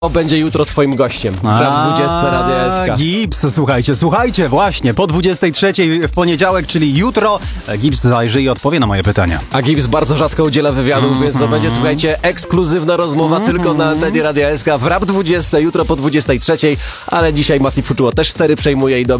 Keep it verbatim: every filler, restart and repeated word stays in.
będzie jutro twoim gościem w Rap dwudziestce Radia S K. Gibbs, słuchajcie, słuchajcie, właśnie po dwudziestej trzeciej w poniedziałek, czyli jutro, Gibbs zajrzy i odpowie na moje pytania. A Gibbs bardzo rzadko udziela wywiadów, mm-hmm. więc to będzie, słuchajcie, ekskluzywna rozmowa mm-hmm. tylko na antenie Radia S K w Rap dwudziestce, jutro po dwudziestej trzeciej, ale dzisiaj Mati Fuczuło też stery przejmuje i do